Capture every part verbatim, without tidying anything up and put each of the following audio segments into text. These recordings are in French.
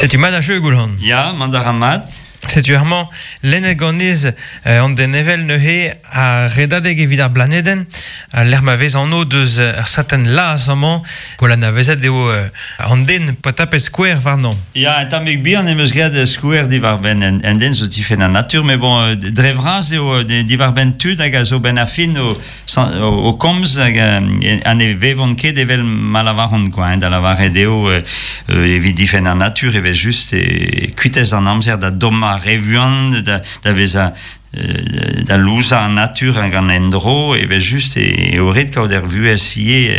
C'est-tu madacheux, Goulhan? Ja, mandaramat. C'est-tu vraiment l'enegoniz en de nevel nehe a redadeg evidar blaneden a l'air mavez en eau deus ar saten la azamant kola na vezet deo an den potap square varnon. Ja, et amik bihan emeus gret square di var ben en, en den zo ti fen an natur, mais bon, drevraz eo di var ben tud hag a zo ben a fin o, o komz hag an e vevon ket evel malavaron, quoi, da la var edeo evit di fen an natur evel just e kuitez an amzer da doma revuan da, da veza euh, da louza en nature hag an endro evel just e, e oret kaout er vu esie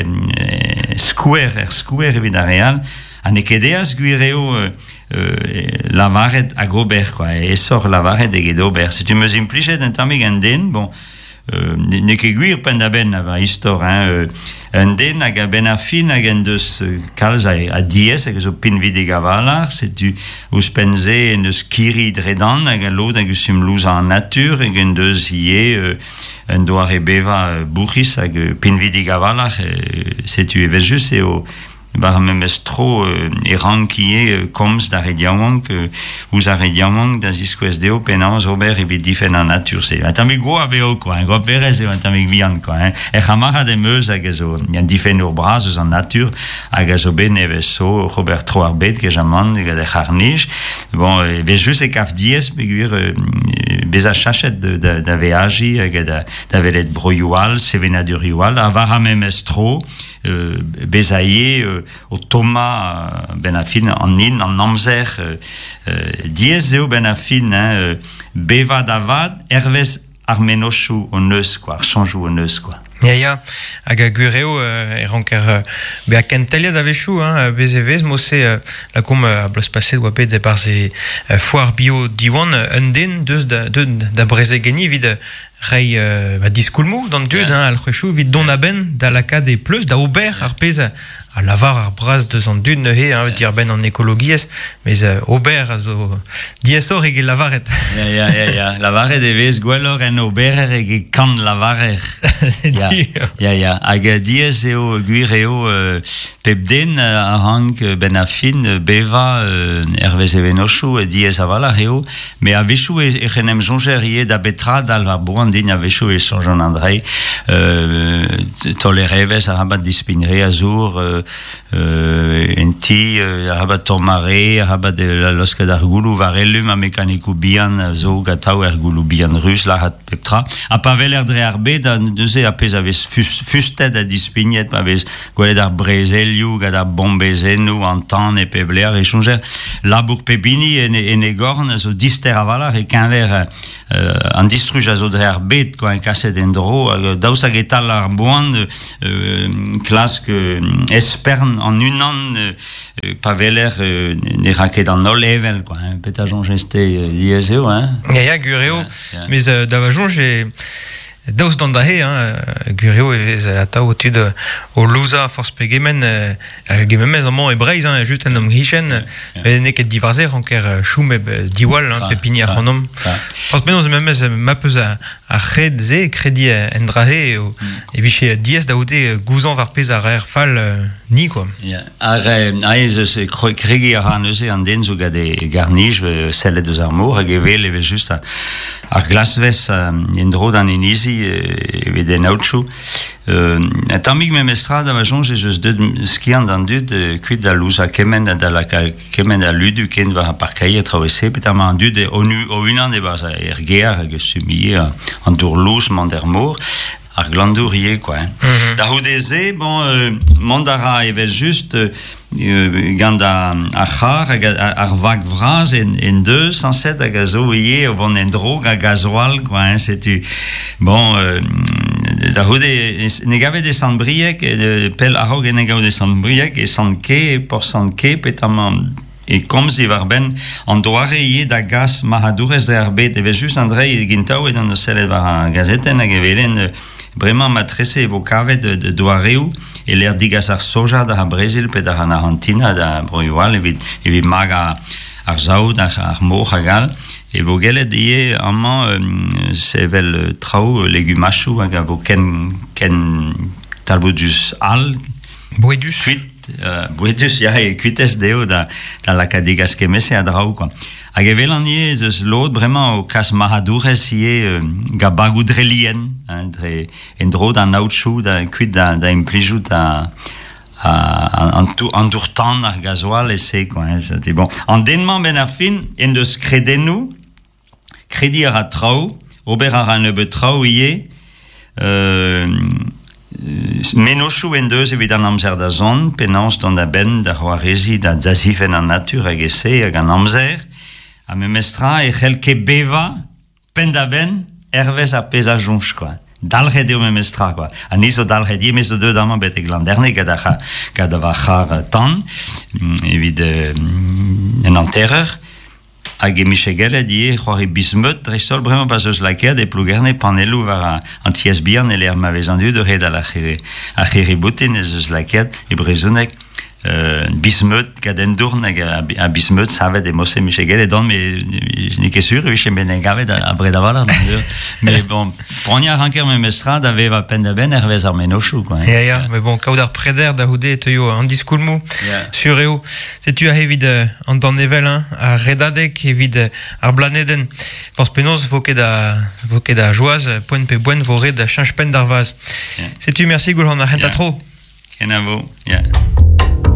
e, square er square evit a real an e kedeaz guireo euh, euh, lavaret a gober, quoi, e sor lavaret ege d'ober. Si tu meus implichet en tamig en den, bon, euh, ne ket guir pen da ben ava histor, hein, euh, en den hag a ben a fin hag en deus euh, kalz a, a diez hag zo pin vidig a valar, se tu ouz penze en deus kiri dredan hag a lod hag eus um louza an natur hag en deus ie euh, en doar e beva euh, bourris hag euh, pin vidig a valar, euh, se tu evel just eo bar memes tro euh, e rankie euh, komz da rediamank euh, ouz a rediamank da ziskwez deo penaz ober evit difen an natur. Se atamik go a veo, quoi, un gop verez eo atamik vian, quoi, hein. E chamara de meus hag ezo yan difen ur braz eus an natur hag ezo ben evez so Robert tro ar bet ke jamant hag de charnij. Bon, evez just e kaf diez beguir euh, bez a chachet de, de, da veaji hag da, da velet broioal, sevenadur ioal, a var a memes tro euh, bez a ie euh, o Thomas ben a fin an in, an amzer euh, euh, diez eo ben a fin, hein, euh, beva davad ervez ar menochou o neus, quoi, ar chanjou o neus, quoi. Ya, ya, hag a gureo euh, e ranker euh, be a kentelia da vechou, hein, bez evez, mo se euh, la kom euh, a blos paset oa bet e barze euh, foar bio diwan euh, un den deus da, de, da breze geni vid euh, rei euh, ba diskoulmou dan dud, yeah. Hein, al c'hwechou vid don aben da laka de pleus da ober yeah. Ar pez a, a lavar ar braz deus an dud neuhe, hein, yeah. Ben an ekologiez, mais uh, ober a zo diesor ege lavaret. Ya, ya, ya, ya, lavaret evez gwellor en ober ege kan lavarer. Ya, ya, ya, hag diez eo gwir eo euh, pep den a hank ben a fin beva euh, ervez evenochou e diez a valar eo, me a vechou e, e chenem jonger ie da betra dal va boan din a vechou e son Jean Andrei euh, tolerevez a rabat dispinre a zour euh, euh, enti euh, a rabat tomare a rabat de la loska d'ar goulou var elum a mekanikou bihan zo gatau er goulou bihan rus la hat peptra a pa veler dre ar bet a neuze a pez avez fusted a dispignet ma vez gwelet ar brezelioù gad ar bombezenou an tan e pebler e chonger labour pebini en, en e gorn zo dister a valar e kenver euh, an distruj a zo dre ar bet ko en kaset en dro daous hag etal ar boan euh, klask euh, espern an unan euh, pa veler euh, ne raket an ol evel, quoi, hein, peta jonjeste euh, diez eo, hein. Ya, ya, gureo, yeah, yeah. Mais euh, da vajonj daous dan da he, hein, gureo evez ataou o tud o louza force pegemen euh, gememez amant e breiz, hein, just en om hichen, yeah, yeah. Neket divarze ranker choum e diwal, hein, pepini ar honom. Parce ben oz memez ma peus a, a red ze kredi en drahe o mm. E viche diez da oude gouzan var pez ar er fal euh, ni, quoi. Yeah. Ar aiz se kregi ar aneuze an den zo gade garnij sellet eus ar mor hag evel evel just a, ar glasvez en dro dan enizi evit en aoutchou. Euh, tamig mem estrad a vajon je eus dud skian dan dud uh, kuit da louza kemen da la kemen da ludu ken va a parkai a travesse pet ama an dud o nu o unan de baz er ger hag sumie an dour louz mander mor ar glandourier, quoi, hein. Mm-hmm. Da houdeze, bon, euh, mandara evel just euh, gant a, a char hag ar vag vraz en, en deus sanset hag a zo ie o von en drog a gazoal, quoi, hein, setu bon euh, da houde ne gave de sant briek e pel arog en gave de sant briek e sant ke por sant ke petaman e komz di var ben an doare ie da gas mahadourez de arbet evel just Andrei gintaou e dan o sellet var a gazeten hag evelen euh, vraiment matrese evo kavet de, de doareu e l'er digas ar soja da ha Brésil pe da ha Argentina da broioal evit evit mag a ar zaout ar, ar moch agal e vo gelet ie amant euh, sevel trao legumachou hag a vo ken ken talbodus al Boedus kuit euh, buetus, ya, et cuites deo da, da la cadigas que messe à drau, quoi. Hag e velanier, zeus l'autre, vraiment, au cas mahadoures, sié, euh, ga bagoudrelien, hein, dre, en dro da nautchou, da cuit da, da implijou da, en endourtant ar gasoil, et c'est, quoi, hein, c'était bon. En denman ben ar fin, en deus kredenou, kredi ar a trao, ober ar an ebe trao ie, euh, menochou en deus evit an amzer da zon, penans don da ben, da roarezi, da zazif en an natur, hag ese, hag an amzer, a me mestra e c'helke beva, pen da ben, ervez a pez a jonch, quoi. Dalret eo me mestra, quoi. A niso dalret ie, mes o deud amañ bet e glanderne, gada ha, gada va c'har tan, evit euh, en anterreur, hag e michegelet ie, c'hoari bismeut, drestol bremañ pas eus lakead e plougerne panelou var an ties bihan e l'er ma vezan du de red a la c'heri boutin ez eus lakead e brezounek, Euh, bismeut gaden dourn hag a, a bismeut savet e mosse michegelet don, mais je n'ai que sûr, e vich ben gavet a bred avalar, mais bon, proniar anker me mestra da veva pen da ben ervez ar menochou, quoi. Ja, ja, mais bon, kaout ar preder da houde te yo an diskoulmou, yeah. Sur eo, setu a evit uh, an dan evel, hein, a redadek evit uh, ar blaneden, forz penaos voket da, voket da joaz, poen pe boen vo red da chanj pen d'ar vaz. Yeah. Setu merci goulhan ar hent a tro. Ken a vo, yeah.